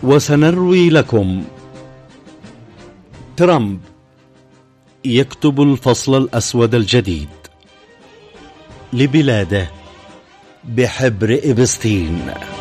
وسنروي لكم. ترامب يكتب الفصل الأسود الجديد لبلاده بحبر إبستين.